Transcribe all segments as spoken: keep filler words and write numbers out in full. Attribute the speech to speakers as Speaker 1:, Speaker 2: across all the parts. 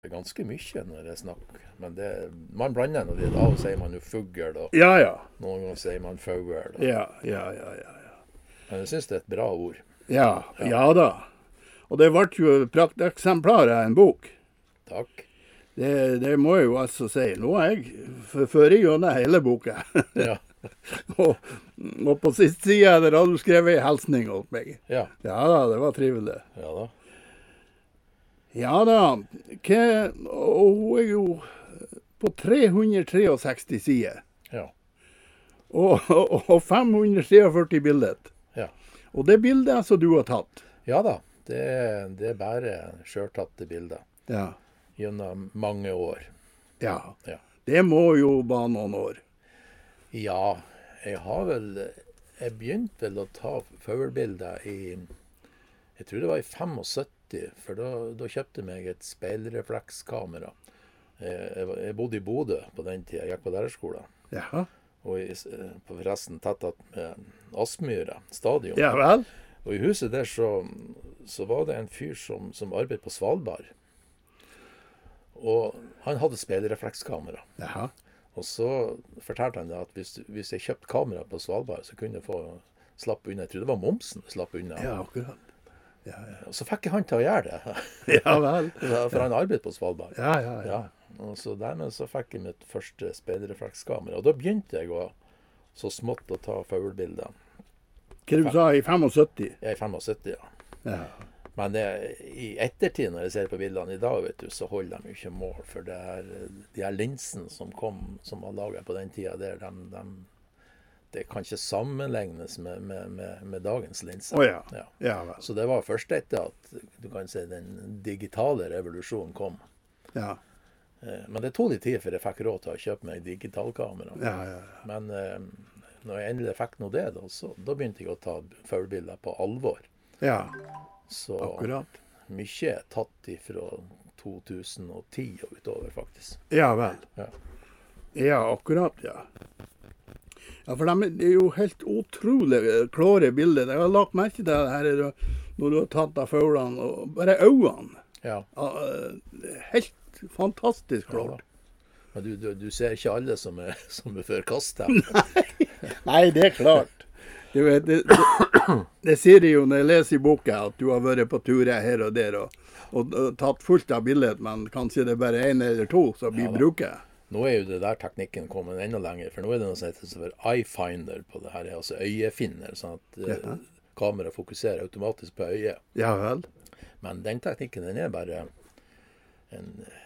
Speaker 1: ganske mye når jeg snakker. Men det, man blander noe litt. Av og sier man jo fugl, og
Speaker 2: Ja, ja.
Speaker 1: noen ganger sier man fugl. og-
Speaker 2: Ja, ja, ja, ja. ja.
Speaker 1: Men jeg synes det er et bra ord.
Speaker 2: Ja, ja da. Og det ble jo et prakteksemplar av en bok.
Speaker 1: Takk.
Speaker 2: Det, det må jeg jo altså si. Nå er jeg f- fører gjennom hele boka.
Speaker 1: Ja,
Speaker 2: og, og på siste side der har du skrevet en hilsning til meg.
Speaker 1: ja,
Speaker 2: Ja da, det var trivelig.
Speaker 1: ja da.
Speaker 2: Ja da. Hva, og hun er jo på tre hundre sekstitre sider.
Speaker 1: Ja,
Speaker 2: Og, og, og fem hundre førti bilder.
Speaker 1: ja.
Speaker 2: Og det bildet som du har tatt.
Speaker 1: Ja da, det, er- det er bare sjøltatte bilder
Speaker 2: Ja.
Speaker 1: gjennom mange år.
Speaker 2: ja.
Speaker 1: Ja.
Speaker 2: Det må jo bare noen år.
Speaker 1: Ja, jeg har vel Jeg begynte vel å ta fuglbilder i Jeg tror det var i syttifem, for da, da kjøpte jeg meg et speilreflekskamera. Jeg, jeg, var- jeg bodde i Bodø på den tida, jeg gikk på lærerskolen.
Speaker 2: Ja.
Speaker 1: Og i, på forresten tett med Aspmyra stadion.
Speaker 2: Ja vel?
Speaker 1: Og i huset der så, så var det en fyr som, som arbeidet på Svalbard. Og han hadde speilreflekskamera.
Speaker 2: Ja.
Speaker 1: Og så fortalte han det at hvis, hvis jeg kjøpte kamera på Svalbard, så kunne jeg få slapp unna. Jeg tror det var momsen slapp unna.
Speaker 2: Ja, akkurat. Ja, ja.
Speaker 1: Og så fikk jeg han til å gjøre det.
Speaker 2: Ja vel.
Speaker 1: For han arbeidet på Svalbard.
Speaker 2: Ja, ja, ja.
Speaker 1: Ja. Og så dermed så fikk jeg mitt første speilreflekskamera. Og da begynte jeg å, så smått å ta fuglbilder.
Speaker 2: Hva du sa i syttifem?
Speaker 1: Jeg er syttifem, ja.
Speaker 2: Ja.
Speaker 1: Men det, i ettertid, når jeg ser på bildene i dag, vet du, så holder de jo ikke mål. For det er, de her linsene som kom, som var laget på den tida der, de, de, det kan ikke sammenlignes med, med, med, med dagens linser.
Speaker 2: Å ja.
Speaker 1: Ja.
Speaker 2: Ja vel.
Speaker 1: Så det var først etter at du kan si, den digitale revolusjonen kom.
Speaker 2: Ja.
Speaker 1: Eh, Men det tok litt tid før jeg fikk råd til å kjøpe meg digitalkamera.
Speaker 2: Ja, ja, ja.
Speaker 1: Men eh, når jeg endelig fikk noe det, da, så, da begynte jeg å ta fuglbilder på alvor.
Speaker 2: Ja,
Speaker 1: Så
Speaker 2: akkurat.
Speaker 1: mye er tatt fra to tusen og ti og utover, faktisk.
Speaker 2: Ja vel.
Speaker 1: Ja.
Speaker 2: Ja, akkurat, ja. Ja, for de, det er jo helt utrolig klare bilder. Jeg har lagt merke til det her når du har tatt av fuglene, og bare øynene.
Speaker 1: Ja.
Speaker 2: Ja, det er helt fantastisk
Speaker 1: Ja, da.
Speaker 2: klart.
Speaker 1: Men du, du, du ser ikke alle som er, som er før kastet.
Speaker 2: Nei, det er klart. Du vet, det, det, det sier de jo når jeg leser i boka, at du har vært på turer her og der, og, og, og tatt fullt av bilder, men kanskje det er bare en eller to som blir
Speaker 1: Ja, da.
Speaker 2: bruket.
Speaker 1: Nå er jo det der teknikken kommet enda lenger, for nå er det noe som heter for eye-finder på det her, altså øyefinner, sånn at eh,
Speaker 2: Ja.
Speaker 1: kamera fokuserer automatisk på øyet.
Speaker 2: Ja vel.
Speaker 1: Men den teknikken, den er bare en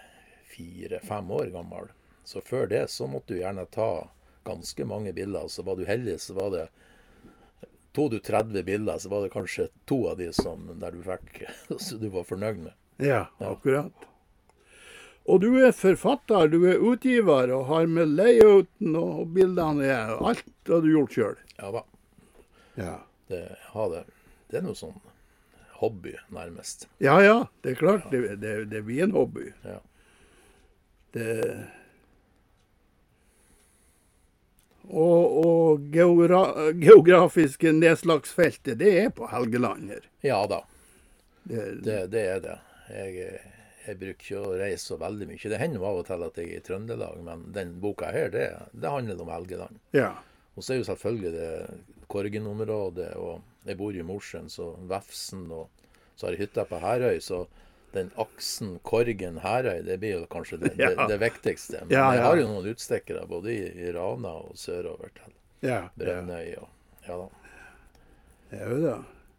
Speaker 1: fire-fem år gammel. Så før det så måtte du gjerne ta ganske mange bilder, så var du heldig, så var det tog du tretti bilder, så var det kanskje to av de som der du fikk, så du var fornøyd med.
Speaker 2: Ja,
Speaker 1: Ja.
Speaker 2: akkurat. Og du er forfatter, du er utgiver, og har med layouten og bildene og alt har du gjort selv.
Speaker 1: Ja da,
Speaker 2: Ja.
Speaker 1: det, har det, det er noe sånn hobby nærmest.
Speaker 2: Ja, ja, det er klart, det, det, det blir en hobby.
Speaker 1: Ja.
Speaker 2: Det... Og, og geogra geografiske nedslagsfeltet, det er på Helgeland her.
Speaker 1: Ja da,
Speaker 2: Det,
Speaker 1: det, det er det. Jeg, jeg bruker ikke å reise så veldig mye. Det hender jo av og til at jeg er i Trøndelag, men den boka her, det, det handler om Helgeland.
Speaker 2: ja.
Speaker 1: Og så er jo selvfølgelig det Korgen-området, og jeg bor i Mosjøen, så Vefsn, og så har jeg hytta på Herøy, så den aksen Korgen-Herøy, det blir jo kanskje det, det,
Speaker 2: Ja.
Speaker 1: det viktigste. Men
Speaker 2: Ja,
Speaker 1: jeg
Speaker 2: ja.
Speaker 1: har jo noen utstikkere, både i, i Rana og sørover til
Speaker 2: Ja, ja.
Speaker 1: Brennøy, og ja da.
Speaker 2: Ja, da.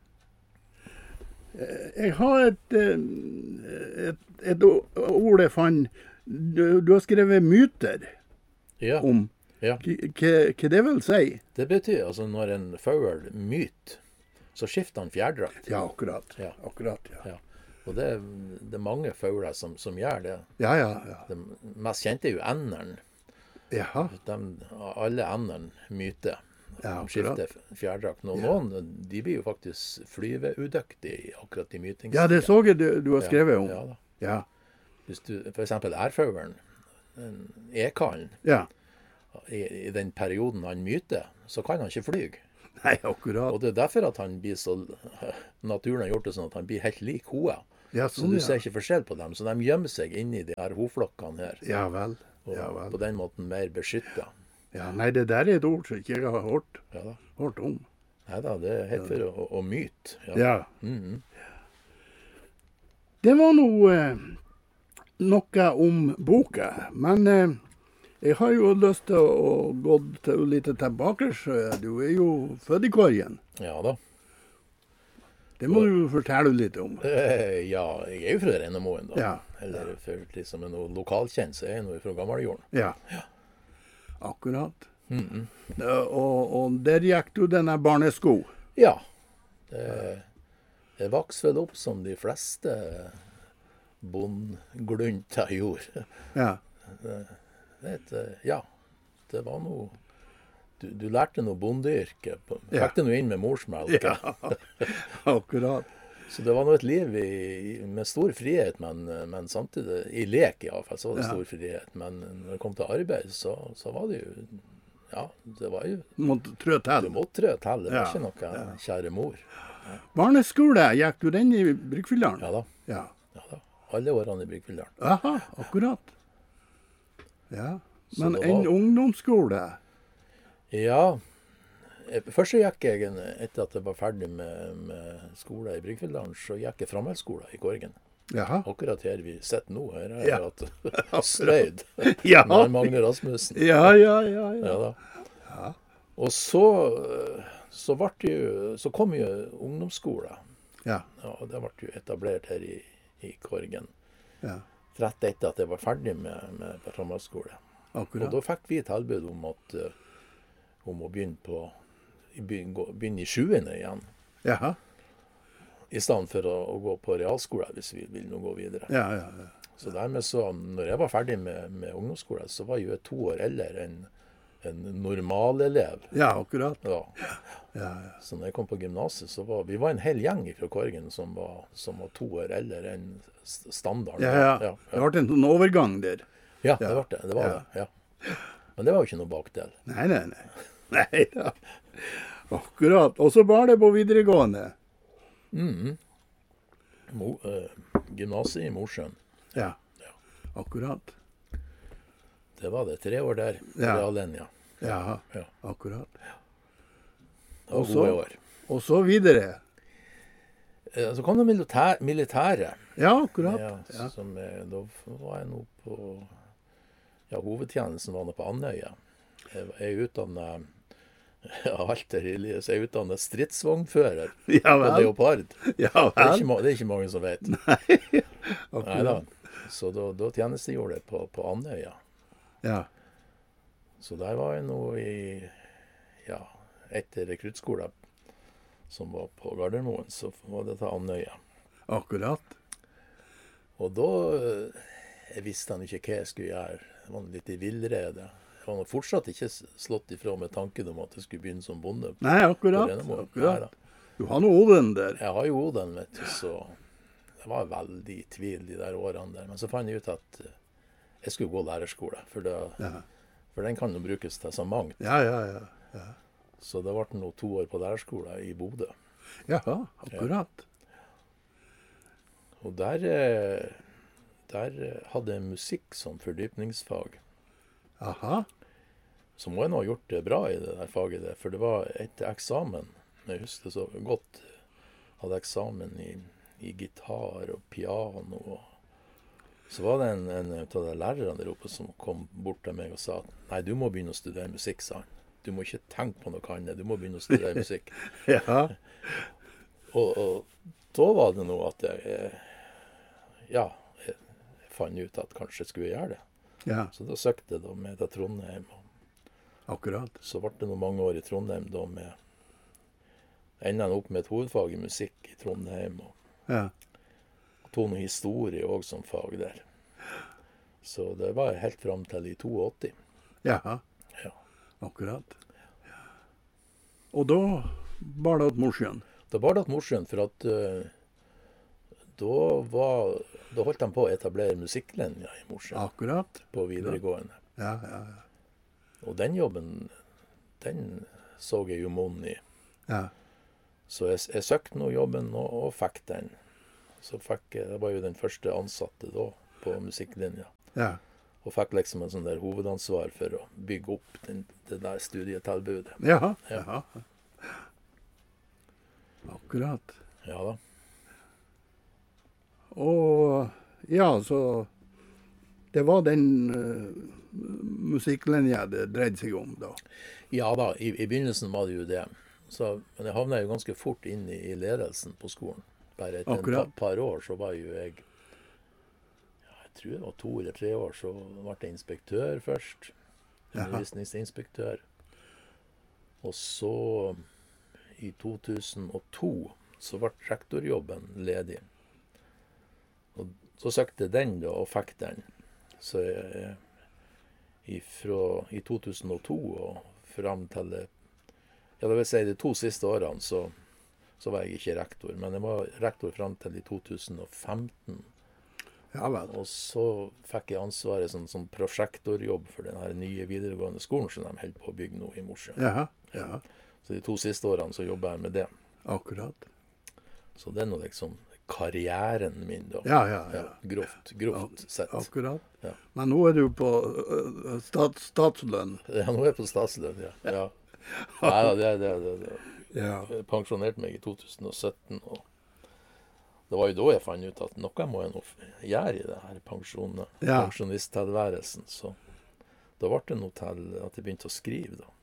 Speaker 2: Eh, Jeg har et, eh, et, et o- ord jeg fant. Du, du har skrevet myter
Speaker 1: Ja,
Speaker 2: om.
Speaker 1: ja.
Speaker 2: K- Hva hva det vil si?
Speaker 1: Det betyr altså når en fugl myter, så skifter han fjærdrakt.
Speaker 2: Ja, akkurat.
Speaker 1: Ja.
Speaker 2: Akkurat, ja.
Speaker 1: Ja. Og det, er- det er mange fugler som, som gjør det.
Speaker 2: Ja, ja, ja.
Speaker 1: Det mest kjente er jo enderen.
Speaker 2: Jaha.
Speaker 1: De, alle endene myter.
Speaker 2: Ja,
Speaker 1: De skifter
Speaker 2: akkurat.
Speaker 1: fjærdrakt. Noen,
Speaker 2: Ja.
Speaker 1: noen de blir jo faktisk flyveudyktige akkurat i mytings.
Speaker 2: Ja, det så jeg du, du har skrevet om.
Speaker 1: Ja, ja, da.
Speaker 2: Ja.
Speaker 1: Hvis du, for eksempel ærfuglen, en ekallen,
Speaker 2: Ja.
Speaker 1: i, i den perioden han myter, så kan han ikke fly.
Speaker 2: Nei, akkurat.
Speaker 1: Og det er derfor at han blir så naturen har gjort det sånn at han blir helt lik hoa.
Speaker 2: Ja,
Speaker 1: Så
Speaker 2: sånn,
Speaker 1: du
Speaker 2: ja.
Speaker 1: ser ikke forskjell på dem. Så de gjemmer seg inni de her hoflokkene her.
Speaker 2: Ja vel.
Speaker 1: Og
Speaker 2: Ja vel.
Speaker 1: på den måten mer beskytta.
Speaker 2: Ja, nei, det der er et ord som ikke jeg har hørt,
Speaker 1: Ja da.
Speaker 2: hørt om.
Speaker 1: Nei da, det er helt for å, å, å myte. Ja.
Speaker 2: Ja.
Speaker 1: Mhm.
Speaker 2: Det var noe, eh, noe om boka, men eh, jeg har jo lyst til å, å gå til litt tilbake. Så du er jo født i Korgen.
Speaker 1: Ja da.
Speaker 2: Det må du fortelle litt om.
Speaker 1: Eh, ja, jeg er jo fra Rennemoen, da.
Speaker 2: Ja.
Speaker 1: Eller for liksom noe lokalkjent, så er jeg nå fra Gammeljorden.
Speaker 2: Ja, akkurat.
Speaker 1: Mhm.
Speaker 2: Ja, Og, og der gikk du denne barnesko.
Speaker 1: Ja. Det, det vokste vel opp som de fleste bondglunter gjorde.
Speaker 2: Ja,
Speaker 1: Det, det, ja, det var noe Du, du lærte noe bondeyrke. på-
Speaker 2: Ja.
Speaker 1: Fikk det noe inn med morsmelk.
Speaker 2: ja. akkurat.
Speaker 1: Så det var nå et liv i, med stor frihet, men, men samtidig I lek iallfall, så var det
Speaker 2: Ja.
Speaker 1: stor frihet. Men når det kom til arbeid, så, så var det jo Ja, det var jo
Speaker 2: Du måtte trø
Speaker 1: Du
Speaker 2: til.
Speaker 1: måtte trø til. Det var
Speaker 2: Ja,
Speaker 1: ikke noe kjære mor.
Speaker 2: Barneskole, gikk du den i Bryggfylldalen?
Speaker 1: Ja da.
Speaker 2: Ja.
Speaker 1: ja da. Alle årene i Bryggfylldalen.
Speaker 2: Aha, akkurat. Ja.
Speaker 1: Så
Speaker 2: Men
Speaker 1: det
Speaker 2: en
Speaker 1: var-
Speaker 2: ungdomsskole?
Speaker 1: Ja. eh, Først så gikk jeg, en- etter at jeg var ferdig med, med skole i Bryggfylldalen, så gikk jeg framhaldsskole i Korgen.
Speaker 2: Jaha.
Speaker 1: Akkurat her vi sitter nå. Her har
Speaker 2: Ja.
Speaker 1: jeg hatt sløyd
Speaker 2: Ja.
Speaker 1: med Magne Rasmussen.
Speaker 2: Ja, ja, ja. ja.
Speaker 1: Ja da. Og så, så, ble det jo, så kom jo ungdomsskolen.
Speaker 2: Ja,
Speaker 1: Ja, og det ble jo etablert her i, i Korgen.
Speaker 2: ja.
Speaker 1: Rett etter at jeg var ferdig med, med framhaldsskole. Og
Speaker 2: Akkurat.
Speaker 1: da fikk vi tilbud om, at, eh, om å begynne, på, i begynne, gå- begynne i sjuende igjen.
Speaker 2: Jaha.
Speaker 1: I stedet for å, å gå på realskole hvis vi vil nå gå videre.
Speaker 2: Ja, ja, ja.
Speaker 1: Så dermed så, når jeg var ferdig med, med ungdomsskole, så var jeg jo to år eldre enn en normalelev.
Speaker 2: Ja, akkurat.
Speaker 1: Ja.
Speaker 2: Ja, ja.
Speaker 1: Så når jeg kom på gymnaset, så var vi var en hel gjeng fra Korgen som var, som var to år eldre enn st- standarden.
Speaker 2: Ja, ja.
Speaker 1: ja,
Speaker 2: Det ble en sånn overgang der.
Speaker 1: Ja, det var det. Det var
Speaker 2: Ja.
Speaker 1: det, ja. Men det var jo ikke noe bakdel.
Speaker 2: Nei, nei, nei. Nei da. Akkurat. Og så var det på videregående.
Speaker 1: Mhm. Mo, eh, Gymnaset i Mosjøen.
Speaker 2: Ja. Akkurat.
Speaker 1: Det var det. Tre år der.
Speaker 2: Ja.
Speaker 1: Reallinja.
Speaker 2: Jaha.
Speaker 1: Ja.
Speaker 2: Akkurat.
Speaker 1: Det var
Speaker 2: Og så-
Speaker 1: gode år.
Speaker 2: Og så videre.
Speaker 1: Eh, Så kom det militær, militæret.
Speaker 2: Ja, akkurat.
Speaker 1: Ja,
Speaker 2: Ja.
Speaker 1: som, eh, da var jeg nå på Ja, hovedtjenesten var nå på Andøya. Jeg jeg er utdannet ja, alt er ille, så jeg er utdannet stridsvognfører
Speaker 2: Ja
Speaker 1: på
Speaker 2: vel.
Speaker 1: Leopard.
Speaker 2: Ja
Speaker 1: Det er,
Speaker 2: vel.
Speaker 1: ikke, ma- det er ikke mange som vet. Nei da.
Speaker 2: Akkurat.
Speaker 1: Så da, da tjenestegjorde jeg på, på Andøya.
Speaker 2: Ja.
Speaker 1: Så der var jeg nå i ja, etter rekruttskolen som var på Gardermoen, så var det til Andøya.
Speaker 2: Akkurat.
Speaker 1: Og da eh, jeg visste han ikke hva jeg skulle gjøre. Jeg var litt i villrede. Jeg var nå fortsatt ikke s- slått ifra med tanken om at jeg skulle begynne som bonde. på
Speaker 2: Nei, akkurat.
Speaker 1: Rennemoen.
Speaker 2: akkurat.
Speaker 1: Neida.
Speaker 2: Du har noe odelen der.
Speaker 1: Jeg har jo odelen, vet du, så jeg var veldig i tvil de der årene der. Men så fant jeg ut at eh, jeg skulle gå lærerskole, for, det,
Speaker 2: Ja,
Speaker 1: for den kan jo brukes til så mangt.
Speaker 2: ja, ja. ja.
Speaker 1: Så det ble nå to år på lærerskole i Bodø.
Speaker 2: Jaha, akkurat.
Speaker 1: Og der, eh, der eh, hadde jeg musikk som fordypningsfag.
Speaker 2: Aha.
Speaker 1: Så må jeg nå ha gjort det bra i det der faget der, for det var etter eksamen. Jeg husker så godt. Hadde eksamen i, i gitar og piano. Og så var det en, en av de lærerne der oppe som kom bort til meg og sa nei, du må begynne å studere musikk, sa han. Du må ikke tenke på noe annet, du må begynne å studere musikk.
Speaker 2: Ja.
Speaker 1: Og, og da var det noe at jeg eh, ja, jeg fant ut at kanskje jeg skulle gjøre det.
Speaker 2: Ja,
Speaker 1: Så da søkte jeg da med til Trondheim. Og
Speaker 2: akkurat.
Speaker 1: så ble det noen mange år i Trondheim da med enda opp med et hovedfag i musikk i Trondheim. Og
Speaker 2: Ja.
Speaker 1: tok noe historie òg som fag der. Så det var helt fram til i åttito.
Speaker 2: Jaha,
Speaker 1: Ja.
Speaker 2: akkurat. Og da bar det åt Mosjøen.
Speaker 1: Da var det at Mosjøen, for at eh, da var Da holdt de på å etablere musikklinja i Mosjøen
Speaker 2: Akkurat.
Speaker 1: på videregående.
Speaker 2: Ja, ja, ja.
Speaker 1: Og den jobben, den så jeg jo monn i.
Speaker 2: Ja,
Speaker 1: Så jeg, jeg søkte nå jobben og, og fikk den. så fikk jeg, det var jo den første ansatte da, på musikklinja.
Speaker 2: Ja.
Speaker 1: Og fikk liksom en sånn der hovedansvar for å bygge opp den, det der studietilbudet.
Speaker 2: Jaha.
Speaker 1: Ja.
Speaker 2: Jaha. Akkurat.
Speaker 1: Ja da.
Speaker 2: Og ja, så det var den uh, musikklinja det dreide seg om da.
Speaker 1: Ja da, i, i begynnelsen var det jo det. Så, men jeg havnet jo ganske fort inn i, i ledelsen på skolen. Bare etter et par, par år så var jo jeg, ja, jeg tror det var to eller tre år, så ble jeg inspektør først. Undervisningsinspektør. Og så i to tusen og to så ble rektorjobben ledig. Og så søkte jeg den da, og fikk den. Så jeg, ifra, i to tusen og to og frem til det, ja, det vil si de to siste årene, så, så var jeg ikke rektor. Men jeg var rektor frem til i to tusen og femten.
Speaker 2: Ja vel.
Speaker 1: Og så fikk jeg ansvaret som, som prosjektorjobb for den her nye videregående skolen som de holder på å bygge nå i Mosjøen.
Speaker 2: Jaha, ja.
Speaker 1: Så de to siste årene så jobber jeg med det.
Speaker 2: Akkurat.
Speaker 1: Så det er nå liksom karrieren min da.
Speaker 2: Ja, ja, ja.
Speaker 1: Ja, grovt, grovt sett.
Speaker 2: Akkurat.
Speaker 1: Ja.
Speaker 2: Men nå er du på uh, stat, statslønn.
Speaker 1: Ja, nå er jeg på statslønn, ja. ja. Nei, da, det, det, det, det.
Speaker 2: Ja.
Speaker 1: Jeg pensjonerte meg i to tusen og sytten, og det var jo da jeg fant ut at noe må jeg nå gjøre i det her pensjon,
Speaker 2: Ja.
Speaker 1: pensjonisttilværelsen. Så da ble det noe til at jeg begynte å skrive da.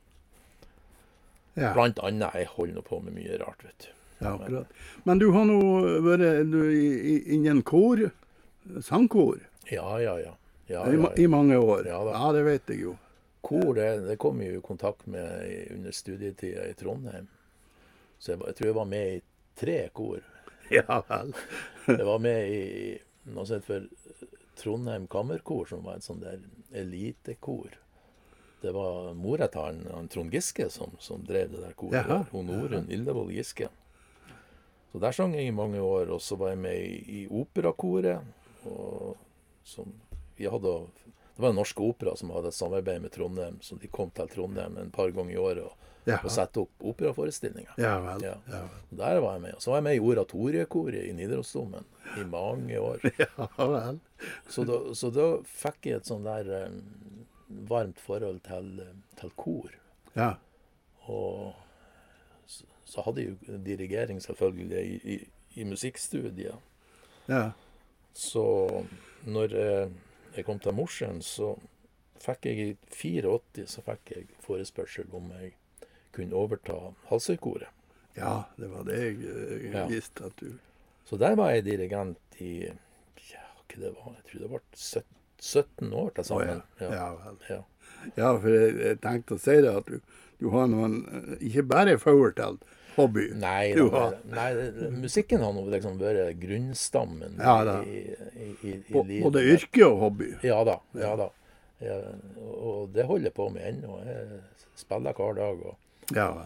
Speaker 2: Ja.
Speaker 1: Blant annet, jeg holder nå på med mye rart, vet du.
Speaker 2: Ja, akkurat. Men du har nå vært du, i, i, innen kor, sangkor,
Speaker 1: Ja, ja, ja. ja,
Speaker 2: i,
Speaker 1: ja,
Speaker 2: ma-
Speaker 1: ja.
Speaker 2: i mange år.
Speaker 1: Ja da.
Speaker 2: Ja, det vet jeg jo.
Speaker 1: Kor, det, det kom jeg jo i kontakt med i- under studietida i Trondheim. Så jeg, var- jeg tror jeg var med i tre kor.
Speaker 2: Ja vel.
Speaker 1: Jeg var med i noe som heter for Trondheim Kammerkor, som var et sånt der elitekor. Det var mora til han, han Trond Giske som, som drev det der koret.
Speaker 2: Jaha.
Speaker 1: Hun Norunn Ildevold Giske. Så der sang jeg i mange år, og så var jeg med i, i operakoret. Og som vi hadde, det var en norsk opera som hadde et samarbeid med Trondheim, så de kom til Trondheim en par ganger i året og,
Speaker 2: Ja.
Speaker 1: og sette opp operaforestillinger.
Speaker 2: Ja vel.
Speaker 1: Ja.
Speaker 2: Ja.
Speaker 1: Og der var jeg med. Og så var jeg med i oratoriekoret i Nidarosdomen i mange år.
Speaker 2: Ja vel.
Speaker 1: Så da, så da fikk jeg et sånn der um, varmt forhold til, til kor.
Speaker 2: Ja.
Speaker 1: Og så, så hadde jeg jo dirigering selvfølgelig i, i, i musikkstudiet.
Speaker 2: Ja.
Speaker 1: Så når eh, jeg kom til Mosjøen, så fikk jeg i åttifire så fikk jeg forespørsel om jeg kunne overta Halsøykoret.
Speaker 2: Ja, det var det jeg, jeg
Speaker 1: Ja.
Speaker 2: visste at du...
Speaker 1: Så der var jeg dirigent i, ja, hva det var, jeg tror det var sytten år til
Speaker 2: Å,
Speaker 1: sammen.
Speaker 2: ja. Ja vel.
Speaker 1: Ja.
Speaker 2: Ja, for jeg, jeg tenkte å si det at du, du har noen, eh, ikke bare forhold til hobby.
Speaker 1: Nei,
Speaker 2: Du
Speaker 1: da,
Speaker 2: har-
Speaker 1: nei det, musikken har nå liksom vært grunnstammen
Speaker 2: Ja, da.
Speaker 1: i, i, i, i
Speaker 2: Bo-
Speaker 1: livet.
Speaker 2: Både yrke og hobby.
Speaker 1: Ja da, ja da. Ja, og det holder jeg på med ennå. Jeg spiller hver dag. Og,
Speaker 2: Ja vel.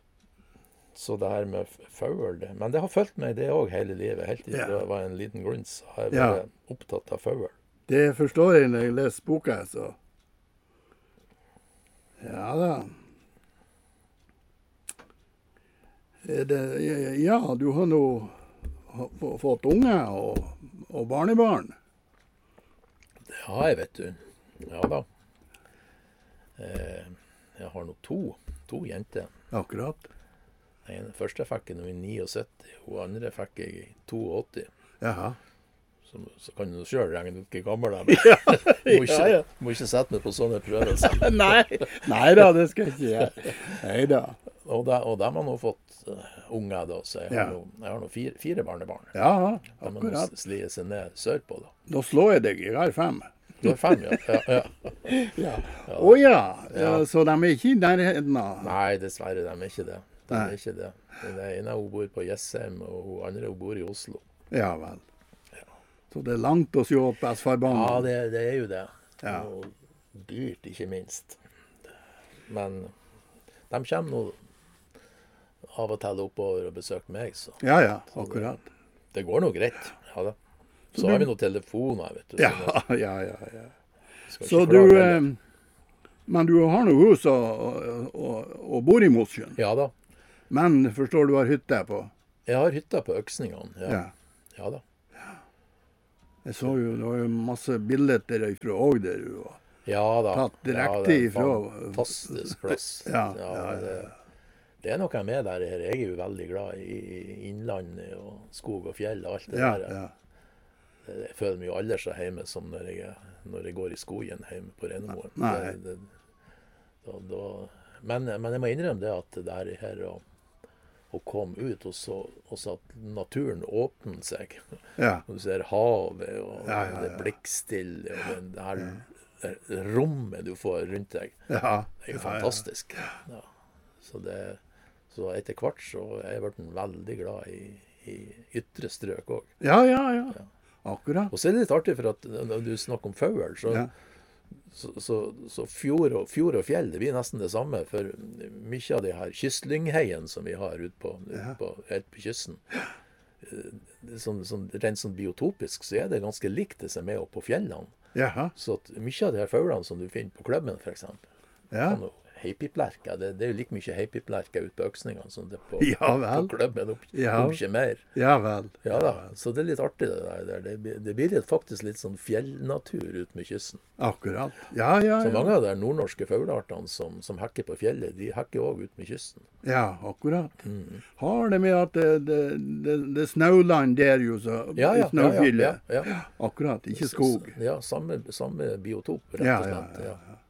Speaker 1: så det her med f- fugl, det. Men det har fulgt meg det òg hele livet. Helt til
Speaker 2: Ja.
Speaker 1: jeg var en liten grunns. Har jeg
Speaker 2: Ja.
Speaker 1: vært opptatt av fugl.
Speaker 2: Det forstår jeg når jeg leser boka, så... Ja da. Er det, ja, du har nå ha- få- fått unge og, og barnebarn.
Speaker 1: Det har jeg, vet du. Ja da. Eh, jeg har nå to, to jenter.
Speaker 2: Akkurat.
Speaker 1: Den første fikk jeg nå i syttini, og den andre fikk jeg i åttito.
Speaker 2: Jaha.
Speaker 1: Så, så kan du sjøl regne ut hvor gammel jeg er. Må ikke,
Speaker 2: ja.
Speaker 1: må ikke sette meg på sånne prøvelser.
Speaker 2: Nei, nei da, det skal jeg ikke gjøre. Nei da.
Speaker 1: Og de, og de har nå fått uh, unger, da, så jeg har
Speaker 2: Ja.
Speaker 1: nå, jeg har nå fire, fire barnebarn.
Speaker 2: Ja,
Speaker 1: De må nå
Speaker 2: akkurat.
Speaker 1: slie seg ned sørpå, da.
Speaker 2: Da slår jeg deg. Jeg har fem.
Speaker 1: Du har fem, ja? ja, ja.
Speaker 2: Ja. Å ja.
Speaker 1: Ja.
Speaker 2: Ja, så de er ikke i nærheten av...
Speaker 1: Nei, dessverre, de er ikke det. De
Speaker 2: Nei.
Speaker 1: er ikke det. Den ene hun bor på Jessheim, og hun andre hun bor i Oslo.
Speaker 2: Ja vel. Så det er langt å se opp Esfarbanen.
Speaker 1: Ja, det, det er jo det.
Speaker 2: Ja.
Speaker 1: Og dyrt, ikke minst. Men de kommer nå av og til oppover og besøker meg, så
Speaker 2: Ja, ja, akkurat.
Speaker 1: det går nå greit. Ja da. Så
Speaker 2: du-
Speaker 1: har vi noen telefoner, vet du.
Speaker 2: Ja,
Speaker 1: sånn at
Speaker 2: ja, ja. ja.
Speaker 1: jeg skal
Speaker 2: Så
Speaker 1: ikke
Speaker 2: du...
Speaker 1: klage heller.
Speaker 2: eh, Men du har noe hus og, og, og, og bor i Mosjøen.
Speaker 1: Ja da.
Speaker 2: Men forstår du har hytte på?
Speaker 1: Jeg har hytta på Øksningene. Ja.
Speaker 2: Ja.
Speaker 1: ja da.
Speaker 2: Jeg så jo, det var jo masse bilder fra òg der du var
Speaker 1: Ja da.
Speaker 2: tatt direkte
Speaker 1: ja, det er en
Speaker 2: ifra.
Speaker 1: fantastisk plass.
Speaker 2: Ja, ja, ja,
Speaker 1: det, det er noe med der her. Jeg er jo veldig glad i innlandet og skog og fjell og alt det
Speaker 2: Ja,
Speaker 1: der.
Speaker 2: ja.
Speaker 1: Jeg føler meg jo aldri så hjemme som når jeg, når jeg går i skogen hjemme på Reinemoen.
Speaker 2: Nei.
Speaker 1: Det, det, da, da, men, men jeg må innrømme det at det der her å, å komme ut, og så, og så at naturen åpner seg.
Speaker 2: Ja.
Speaker 1: Og du ser havet, og
Speaker 2: Ja, ja, ja.
Speaker 1: det blikkstille, og den, det her det rommet du får rundt deg.
Speaker 2: Ja.
Speaker 1: Det er jo
Speaker 2: Ja, ja.
Speaker 1: fantastisk. Ja. Så, det, så etter hvert så er jeg blitt veldig glad i, i ytre strøk òg.
Speaker 2: Ja, ja, ja. Akkurat.
Speaker 1: Og så er det litt artig, for at når du snakker om fugl, så,
Speaker 2: Ja.
Speaker 1: så, så, så fjord, og, fjord og fjell det blir nesten det samme. For mye av de her kystlyngheiene som vi har ute på,
Speaker 2: Ja.
Speaker 1: på, helt på kysten, eh, det er sånn, sånn, rent sånn biotopisk så er det ganske likt det som er oppe på fjellene.
Speaker 2: Jaha.
Speaker 1: Så at mye av de her fuglene som du finner på klubben, f.eks.
Speaker 2: Ja.
Speaker 1: Heipiplerker. Det, det er jo like mye heipiplerker ute på øksningene som det er på,
Speaker 2: Ja vel.
Speaker 1: på klubben. Opp,
Speaker 2: Ja.
Speaker 1: om ikke mer.
Speaker 2: Ja vel.
Speaker 1: Ja da, så det er litt artig det der. Det, blir- det blir litt, faktisk litt sånn fjellnatur ut med kysten.
Speaker 2: Akkurat. Ja, ja,
Speaker 1: Så
Speaker 2: ja.
Speaker 1: mange av de nordnorske fugleartene som, som hekker på fjellet, de hekker òg ut med kysten.
Speaker 2: Ja, akkurat.
Speaker 1: Mm.
Speaker 2: Har det med at det, det, det, det er snauland der jo, så
Speaker 1: Ja, ja, ja, ja,
Speaker 2: snaufjellet.
Speaker 1: ja, ja.
Speaker 2: Akkurat, ikke
Speaker 1: Så-
Speaker 2: skog.
Speaker 1: så- Ja, samme, samme biotop, rett
Speaker 2: Ja,
Speaker 1: og
Speaker 2: ja,
Speaker 1: slett.
Speaker 2: ja,
Speaker 1: Ja.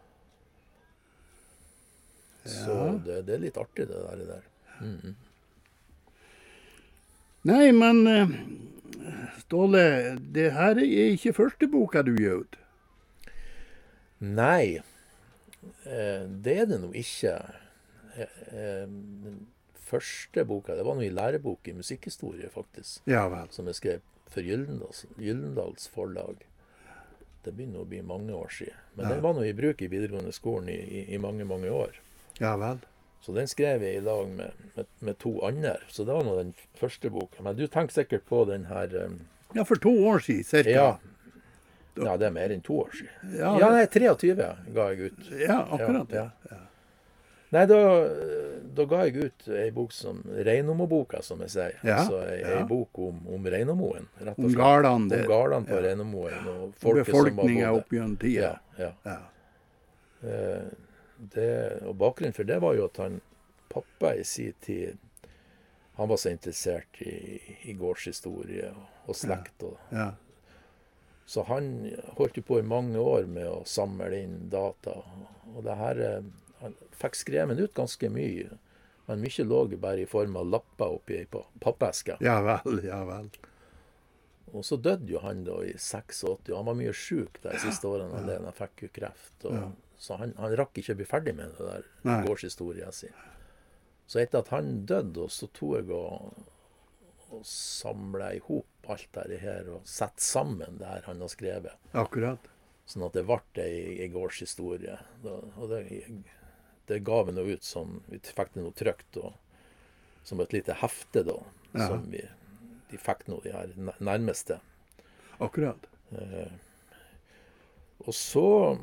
Speaker 1: Så det, det er litt artig det der. det der. Mm.
Speaker 2: Nei, men eh, Ståle, det her er ikke første boka du gir ut.
Speaker 1: Nei, eh, det er det nå ikke. Eh, eh, Den første boka, det var noe i lærebok i musikkhistorie, faktisk.
Speaker 2: Ja vel.
Speaker 1: Som jeg skrev for Gyldendals, Gyldendals forlag. Det begynner å bli mange år siden. Men
Speaker 2: Ja.
Speaker 1: den var nå i bruk i videregående skolen i, i, i mange, mange år.
Speaker 2: Ja vel.
Speaker 1: Så den skrev jeg i lag med, med, med to andre. Så det var nå den første boka. Men du tenker sikkert på den her um,
Speaker 2: Ja, for to år siden, cirka.
Speaker 1: ja. ja, det er mer enn to år siden.
Speaker 2: Ja,
Speaker 1: Ja, nei, treogtyve ga jeg ut.
Speaker 2: Ja, akkurat.
Speaker 1: Ja,
Speaker 2: Ja.
Speaker 1: Nei, da, da ga jeg ut ei bok som Reinomo-boka, som jeg sier.
Speaker 2: Ja,
Speaker 1: Altså ei,
Speaker 2: ja.
Speaker 1: ei bok om, om Reinomoen, rett og
Speaker 2: Om
Speaker 1: slett.
Speaker 2: gardene
Speaker 1: Om
Speaker 2: der.
Speaker 1: gardene på
Speaker 2: Ja.
Speaker 1: Reinomoen, og folket som var
Speaker 2: Befolkninga
Speaker 1: både-
Speaker 2: opp gjennom tida.
Speaker 1: Ja, ja.
Speaker 2: Ja.
Speaker 1: Eh, Det, og bakgrunnen for det var jo at han, pappa i sin tid, han var så interessert i, i gårdshistorie og, og slekt. Og,
Speaker 2: Ja.
Speaker 1: så han holdt jo på i mange år med å samle inn data. Og det her, eh, han fikk skrevet ut ganske mye. Men mye lå bare i form av lapper oppi ei pa- pappeske.
Speaker 2: Ja vel, ja vel.
Speaker 1: Og så døde jo han da i åttiseks. Og han var mye syk de siste årene. Han, levde. Han fikk jo kreft. Og,
Speaker 2: Ja.
Speaker 1: Så han, han rakk ikke å bli ferdig med det der
Speaker 2: Nei.
Speaker 1: gårdshistoria si. Så etter at han døde, og så tok jeg og, og samla i hop alt det her og sette sammen det her han har skrevet.
Speaker 2: Akkurat.
Speaker 1: Sånn at det ble ei, ei gårdshistorie. Da, og det, det ga vi nå ut som vi fikk det nå trykt, og som et lite hefte, da.
Speaker 2: Ja.
Speaker 1: Som vi de fikk nå, de her nærmeste.
Speaker 2: Akkurat.
Speaker 1: Eh, og så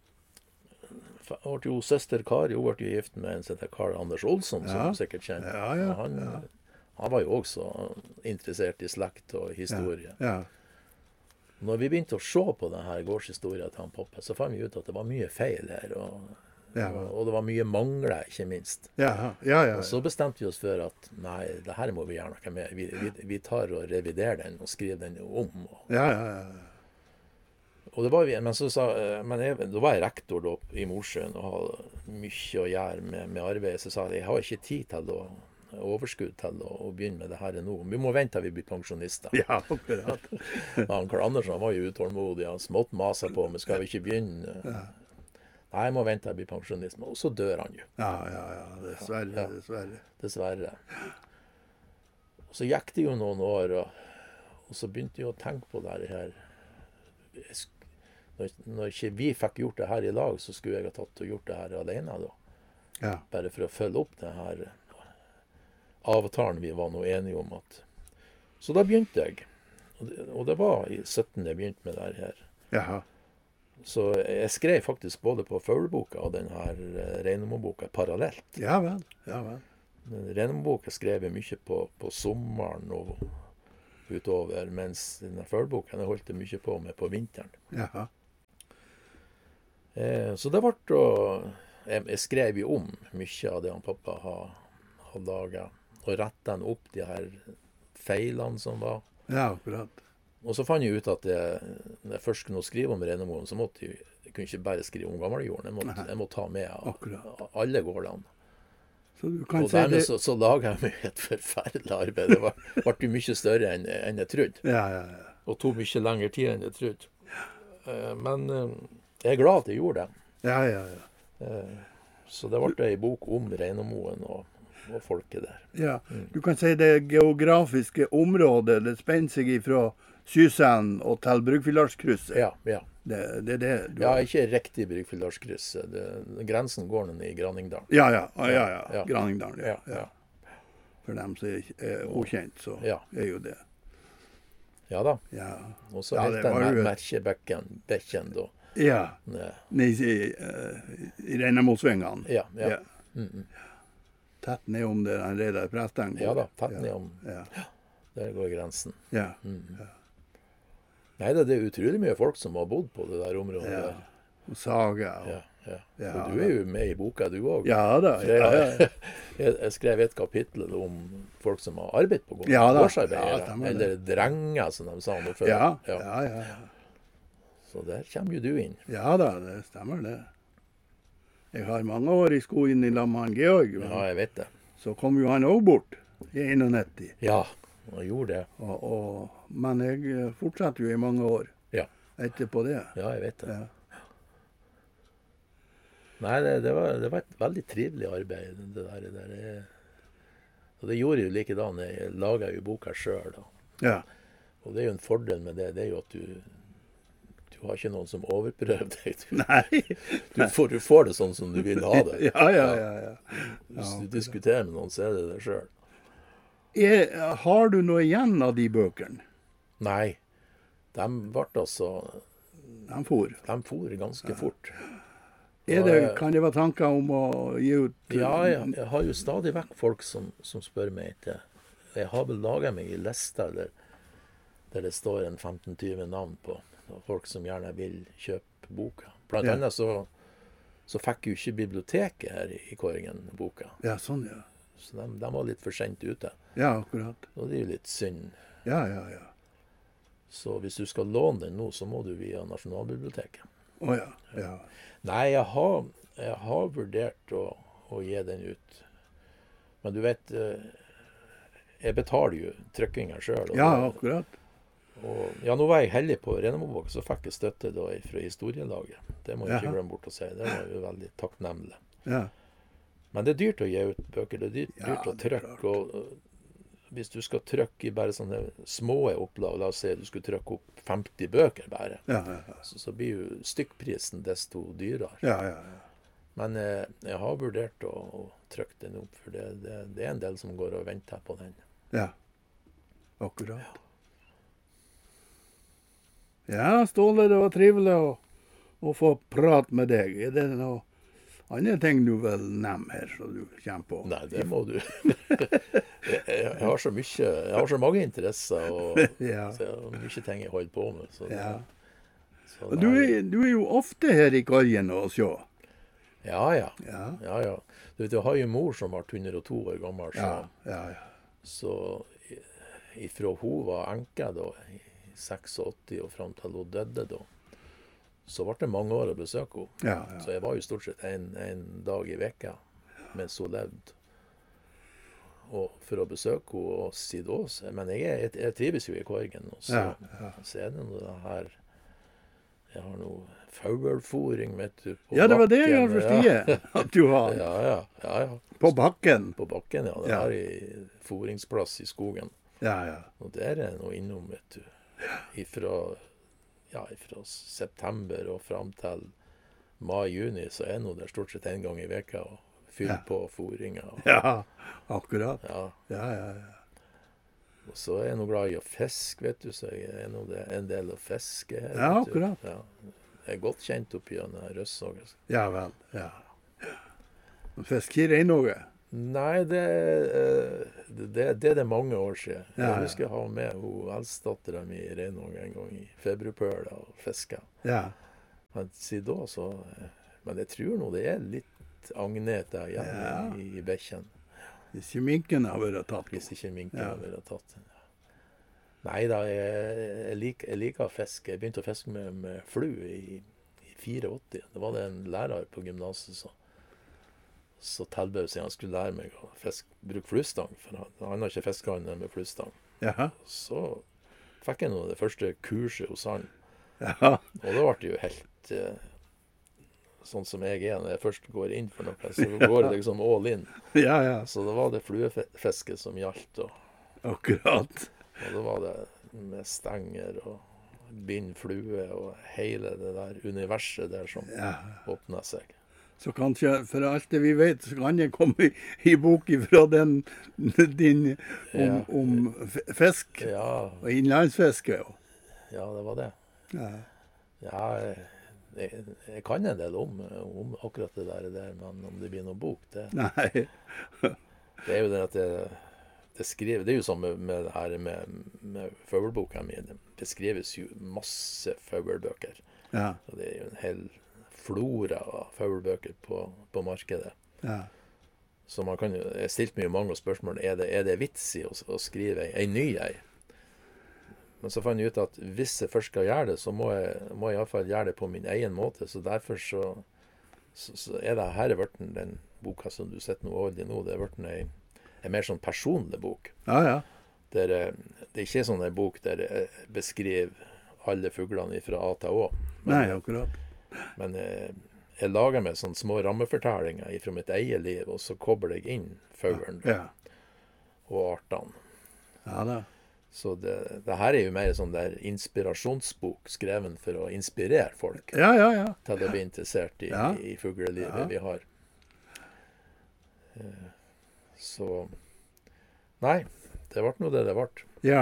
Speaker 1: ble jo søster Kari hun ble jo gift med en som heter Karl Anders Olsson, som
Speaker 2: Ja.
Speaker 1: du sikkert kjenner.
Speaker 2: Ja, ja,
Speaker 1: Og han,
Speaker 2: ja.
Speaker 1: han var jo også interessert i slekt og historie.
Speaker 2: Ja.
Speaker 1: Når vi begynte å se på denne gårdshistorien til han pappa, så fant vi ut at det var mye feil her. Og,
Speaker 2: Ja.
Speaker 1: og, og det var mye mangler, ikke minst.
Speaker 2: Ja, ja, ja.
Speaker 1: Og så bestemte vi oss for at nei, det her må vi gjøre noe med. Vi, vi, vi tar og reviderer den og skriver den om. Og,
Speaker 2: Ja, ja, ja.
Speaker 1: og det var vi, men så sa, eh, men jeg, da var jeg rektor da, i Mosjøen og hadde mye å gjøre med, med arbeidet. Så sa jeg jeg har ikke tid til å overskudd til å, å begynne med det her nå. Vi må vente til vi blir pensjonister.
Speaker 2: Ja, akkurat.
Speaker 1: Han Karl Andersen han var jo utålmodig. Han smått maset på men skal vi ikke begynne. Nei, jeg må vente til jeg blir pensjonist. Og så dør han jo,
Speaker 2: Ja, ja, ja. Dessverre,
Speaker 1: Ja.
Speaker 2: dessverre.
Speaker 1: dessverre. Og så gikk det jo noen år, og, og så begynte jeg å tenke på det her. Jeg sk- Når, når ikke vi fikk gjort det her i lag, så skulle jeg ha tatt og gjort det her alene da.
Speaker 2: Ja.
Speaker 1: Bare for å følge opp det her avtalen vi var nå enige om. At. Så da begynte jeg. Og det, og det var i sytten jeg begynte med det her.
Speaker 2: Jaha.
Speaker 1: Så jeg skrev faktisk både på fugleboka og den her Reinomo-boka parallelt.
Speaker 2: Ja vel. Ja vel.
Speaker 1: Reinomo-boka skrev jeg mye på, på sommeren og utover, mens denne følboken jeg holdt det mye på med på vinteren.
Speaker 2: Jaha.
Speaker 1: Eh, så det ble å jeg, jeg skrev jo om mye av det han pappa har, har laget, og rettet han opp de her feilene som var.
Speaker 2: Ja, akkurat.
Speaker 1: Og så fant jeg ut at det, når jeg først kunne skrive om Reinemoen, så måtte jeg, jeg kunne ikke bare skrive om gammeljorden. Jeg måtte, jeg måtte ta med
Speaker 2: Akkurat.
Speaker 1: alle gårdene.
Speaker 2: Så du kan
Speaker 1: Og
Speaker 2: si
Speaker 1: dermed
Speaker 2: det...
Speaker 1: så, så laget jeg meg et forferdelig arbeid. Det var, ble mye større enn, enn jeg trodde.
Speaker 2: Ja, ja, ja.
Speaker 1: Og tok mye lengre tid enn jeg trodde. Eh, Men eh, jeg er glad at jeg gjorde det.
Speaker 2: Ja, ja, ja.
Speaker 1: Eh, Så det ble en bok om Reinemoen og, og folket der.
Speaker 2: Ja, du kan si det geografiske området, det spenner seg ifra Sysand og til Bryggfillarskrysset.
Speaker 1: Ja, ja.
Speaker 2: Det, det er det du
Speaker 1: Ja,
Speaker 2: har.
Speaker 1: ikke riktig Bryggfillarskrysset. Det- Grensen går ned i Granningdalen.
Speaker 2: Ja, ja, ja, ja, ja.
Speaker 1: Ja.
Speaker 2: Granningdalen, ja.
Speaker 1: Ja,
Speaker 2: ja.
Speaker 1: ja.
Speaker 2: For dem som er, er ukjent, så
Speaker 1: Ja.
Speaker 2: er jo det.
Speaker 1: Ja da.
Speaker 2: Ja,
Speaker 1: Og så
Speaker 2: Ja,
Speaker 1: helt
Speaker 2: det
Speaker 1: den
Speaker 2: var jo
Speaker 1: mer
Speaker 2: et-
Speaker 1: Merkebekken, Bekken da.
Speaker 2: ja.
Speaker 1: Ned.
Speaker 2: Nede i, uh, i Reinemosvingene.
Speaker 1: Ja, ja.
Speaker 2: Ja.
Speaker 1: Mm, mm.
Speaker 2: Tett ned om det den Reidar Presten går.
Speaker 1: Ja da, tett
Speaker 2: Ja.
Speaker 1: ned om.
Speaker 2: Ja,
Speaker 1: Der går grensen.
Speaker 2: ja.
Speaker 1: Nei, det, det er utrolig mye folk som har bodd på det der området.
Speaker 2: ja.
Speaker 1: der.
Speaker 2: Og Saga. Og,
Speaker 1: Ja, ja.
Speaker 2: Ja,
Speaker 1: Og du er jo med i boka, du òg.
Speaker 2: ja da. Ja, ja, ja.
Speaker 1: Jeg, jeg skrev et kapittel om folk som har arbeidet på gården.
Speaker 2: Ja da.
Speaker 1: Gårdsarbeidere.
Speaker 2: Ja, stemmer det.
Speaker 1: Eller drenger, som de sa nå før.
Speaker 2: Ja,
Speaker 1: Ja.
Speaker 2: ja, ja, ja.
Speaker 1: Så der kommer jo du inn.
Speaker 2: Ja da, det stemmer det. Jeg har mange år i skogen i lag med han Georg, men
Speaker 1: Ja, jeg vet det.
Speaker 2: så kom jo han òg bort i nittien.
Speaker 1: Ja, han gjorde det.
Speaker 2: Og, og, men jeg eh, fortsatte jo i mange år
Speaker 1: Ja,
Speaker 2: etterpå det.
Speaker 1: ja jeg vet det.
Speaker 2: Ja.
Speaker 1: Nei, det, det, var, det var et veldig trivelig arbeid, det der. Det der. Jeg- Og det gjorde jeg jo likedan. Jeg laget jo boka sjøl.
Speaker 2: Ja.
Speaker 1: Og det er jo en fordel med det, det er jo at du du har ikke noen som overprøver deg. Du,
Speaker 2: Nei.
Speaker 1: du, får, du får det sånn som du vil ha det.
Speaker 2: Ja, ja, ja. ja.
Speaker 1: Hvis du diskuterer med noen, så er det det sjøl.
Speaker 2: Er, har du noe igjen av de bøkene?
Speaker 1: Nei, de ble altså
Speaker 2: De for.
Speaker 1: De for ganske fort.
Speaker 2: Er det, kan det være tanker om å gi ut
Speaker 1: Ja, jeg, jeg har jo stadig vekk folk som, som spør meg etter. Jeg har vel laget meg en liste der, der det står en femten til tjue navn på. Og folk som gjerne vil kjøpe boka. Blant
Speaker 2: Ja.
Speaker 1: annet så, så fikk jo ikke biblioteket her i Kåringen boka.
Speaker 2: Ja, sånn, ja.
Speaker 1: Så de, de var litt for sent ute.
Speaker 2: Ja, akkurat.
Speaker 1: Og det er jo litt synd.
Speaker 2: Ja, ja, ja.
Speaker 1: Så hvis du skal låne den nå, så må du via Nasjonalbiblioteket.
Speaker 2: Å ja. Ja.
Speaker 1: Nei, jeg har, jeg har vurdert å, å gi den ut. Men du vet, eh, jeg betaler jo trykkinga sjøl.
Speaker 2: ja, akkurat.
Speaker 1: Og, ja, nå var jeg heldig på Reinemobok, så fikk jeg støtte da fra historielaget. Det må jeg ikke
Speaker 2: Jaha.
Speaker 1: glemme bort å si. Det var jo veldig takknemlig.
Speaker 2: Ja.
Speaker 1: Men det er dyrt å gi ut bøker. Det er dyrt,
Speaker 2: Ja,
Speaker 1: dyrt å
Speaker 2: det er
Speaker 1: trykke. Og øh, hvis du skal trykke i bare sånne små opplag, la oss si du skulle trykke opp femti bøker bare,
Speaker 2: Ja, ja, ja.
Speaker 1: så, så blir jo stykkprisen desto dyrere.
Speaker 2: Ja, ja, ja.
Speaker 1: Men eh, jeg har vurdert å, å trykke den opp, for det, det, det er en del som går og venter på den.
Speaker 2: Ja, akkurat. Ja, Ståle, det var trivelig å, å få prate med deg. Er det noe andre ting du vil nevne her, som du kommer på?
Speaker 1: Nei, det må du. jeg, jeg, har så mye, jeg har så mange interesser, og
Speaker 2: Ja.
Speaker 1: så jeg har mye ting jeg holder på med. Så,
Speaker 2: Ja.
Speaker 1: så
Speaker 2: Og Du,
Speaker 1: nei.
Speaker 2: er- du er jo ofte her i Korgen og se.
Speaker 1: Ja, ja.
Speaker 2: Ja,
Speaker 1: ja, ja. Du vet, jeg har jo en mor som ble hundre og to år gammel, så,
Speaker 2: ja, ja. ja.
Speaker 1: så i- ifra hun var enke da, i åttiseks og fram til hun døde da, så ble det mange år å besøke henne.
Speaker 2: ja, ja.
Speaker 1: Så jeg var jo stort sett en, en dag i veka mens hun levde. Og for å besøke henne og si det også. Men jeg, er- jeg, jeg trives jo i Korgen. Og så,
Speaker 2: Ja, ja.
Speaker 1: så er det noe det her. Jeg har noe fuglefôring, vet du. På
Speaker 2: Ja, det var det jeg har
Speaker 1: bakken.
Speaker 2: forstått at du har.
Speaker 1: Ja, ja, ja, ja.
Speaker 2: På bakken.
Speaker 1: På bakken, ja. Det
Speaker 2: Ja.
Speaker 1: er i fôringsplass i skogen.
Speaker 2: Ja, ja.
Speaker 1: Og der er jeg nå innom, vet du. Ifra, ja, ifra september og fram til mai-juni, så er jeg nå der stort sett en gang i veka og fyller
Speaker 2: Ja.
Speaker 1: på fôringa. og-
Speaker 2: Ja, akkurat.
Speaker 1: Ja.
Speaker 2: Ja, ja, ja.
Speaker 1: Og så er jeg nå glad i å fiske, vet du, så jeg er nå det- en del å fiske her.
Speaker 2: Ja,
Speaker 1: vet du.
Speaker 2: akkurat.
Speaker 1: Ja. Jeg er godt kjent oppi denne Røssåg. altså.
Speaker 2: Ja vel. Ja. Men fisker er noe.
Speaker 1: Nei, det, eh, det, det er det mange år siden.
Speaker 2: Ja, ja.
Speaker 1: Jeg husker jeg har med hun eldstedattera mi i Reinåg en gang i februarpøla og fiska.
Speaker 2: Ja.
Speaker 1: Men siden da, så eh, Men jeg tror nå det er litt agnet der igjen
Speaker 2: Ja.
Speaker 1: i, i bekken.
Speaker 2: Hvis ikke minken har vært tatt.
Speaker 1: Hvis ikke minken
Speaker 2: Ja.
Speaker 1: har vært tatt. Nei da, jeg, jeg, liker, jeg liker å fiske. Jeg begynte å fiske med, med flue i, i åttifire. Det var det en lærer på gymnaset som så tilbød seg han skulle lære meg å fiske, bruke fluestang. For han, han har ikke fiska annet med fluestang.
Speaker 2: Jaha.
Speaker 1: Så fikk jeg nå det første kurset hos han.
Speaker 2: Ja.
Speaker 1: Og da ble det jo helt eh, sånn som jeg er når jeg først går inn for noe. Så går det liksom all in.
Speaker 2: Ja, ja.
Speaker 1: Så da var det fluefiske som gjaldt. Og,
Speaker 2: Akkurat.
Speaker 1: og da var det med stenger og bind flue og hele det der universet der som
Speaker 2: Ja.
Speaker 1: åpna seg.
Speaker 2: Så kanskje, for alt det vi vet, så kan det komme i, i bok fra den din om,
Speaker 1: Ja.
Speaker 2: om f- fisk
Speaker 1: Ja,
Speaker 2: og innlandsfiske. og-
Speaker 1: ja, det var det.
Speaker 2: Ja.
Speaker 1: Ja, jeg, jeg kan en del om, om akkurat det der, der, men om det blir noen bok, det,
Speaker 2: Nei.
Speaker 1: det er jo det at det, det skriver, det er jo sånn med, med det her med, med fugleboka mi, det beskrives jo masse fuglebøker,
Speaker 2: Ja.
Speaker 1: og det er jo en hel flora av fuglebøker på, på markedet.
Speaker 2: Ja.
Speaker 1: Så man kan jo, jeg stilte meg jo mange spørsmål, er det, er det vits i å, å skrive en ny ei? Men så fant jeg ut at hvis jeg først skal gjøre det, så må jeg, må jeg i hvert fall gjøre det på min egen måte. Så derfor så, så, så er det her blitt den boka som du sitter nå og holder i nå, det er blitt en, en mer sånn personlig bok.
Speaker 2: Ja, ja.
Speaker 1: Der, eh, det er ikke sånn en bok der jeg beskriver alle fuglene fra A til Å. Men,
Speaker 2: Nei, akkurat.
Speaker 1: men eh, jeg lager meg sånne små rammefortellinger fra mitt eget liv, og så kobler jeg inn fuglen
Speaker 2: Ja.
Speaker 1: og artene.
Speaker 2: Ja da.
Speaker 1: Så det, det her er jo mer sånn der inspirasjonsbok skreven for å inspirere folk
Speaker 2: Ja, ja, ja.
Speaker 1: til å bli interessert i,
Speaker 2: Ja.
Speaker 1: i fuglelivet
Speaker 2: Ja.
Speaker 1: vi har. Eh, Så Nei, det ble nå det det ble.
Speaker 2: Ja.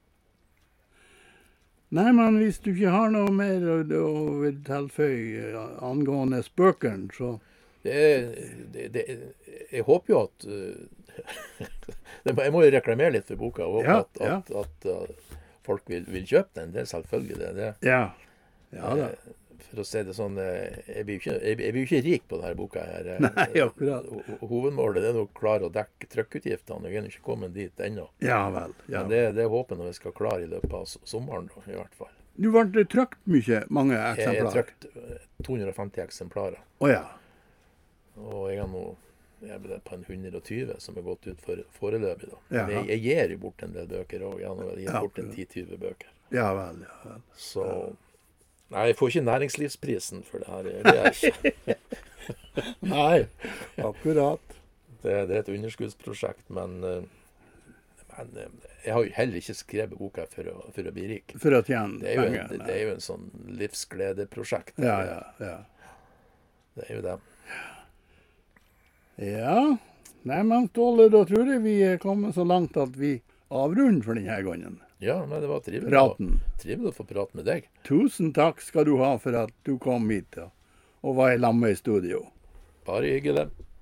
Speaker 2: Nei, men hvis du ikke har noe mer å, å vil tilføye eh, angående spøkene, så
Speaker 1: Det, er- det, det, jeg håper jo at uh, det må- Jeg må jo reklamere litt for boka og håpe
Speaker 2: Ja,
Speaker 1: at, at, at uh, folk vil, vil kjøpe den. Det er selvfølgelig det. det.
Speaker 2: Ja. Ja da.
Speaker 1: Eh, For å si det sånn, eh, jeg blir jo ikke, jeg, jeg blir jo ikke rik på denne boka. her. Eh,
Speaker 2: Nei, akkurat.
Speaker 1: ho- Hovedmålet er å klare å dekke trykkutgiftene. Jeg er ikke kommet dit ennå.
Speaker 2: Ja vel. Ja.
Speaker 1: Men det, det håper jeg vi skal klare i løpet av s- sommeren, da, i hvert fall.
Speaker 2: Du ble trykt mye, mange
Speaker 1: Jeg har
Speaker 2: eksemplarer.
Speaker 1: trykt eh, to hundre og femti eksemplarer.
Speaker 2: Å ja.
Speaker 1: Og jeg har nå jeg er vel på en hundre og tjue som er gått ut for foreløpig. da. Men
Speaker 2: Jaha.
Speaker 1: jeg, jeg gir jo bort en del bøker òg. Jeg har nå gitt
Speaker 2: Ja,
Speaker 1: bort en
Speaker 2: akkurat.
Speaker 1: ti til tjue bøker.
Speaker 2: Ja vel. Ja vel.
Speaker 1: Så Nei, jeg får ikke næringslivsprisen for det her. Det er ikke.
Speaker 2: Nei, akkurat.
Speaker 1: Det, det er et underskuddsprosjekt, men, eh, men eh, jeg har jo heller ikke skrevet boka for å, for å bli rik.
Speaker 2: For å tjene
Speaker 1: Det er, jo en,
Speaker 2: penger.
Speaker 1: det, det er jo en sånn livsgledeprosjekt.
Speaker 2: Ja, ja, ja.
Speaker 1: Det er jo det.
Speaker 2: Ja. Nei, men Ståle, da tror jeg vi er kommet så langt at vi avrunder for denne gangen.
Speaker 1: Ja, men det var trivelig,
Speaker 2: Praten.
Speaker 1: å- trivelig å få prate med deg.
Speaker 2: Tusen takk skal du ha for at du kom hit da, og var i lag med i studio.
Speaker 1: Bare hyggelig.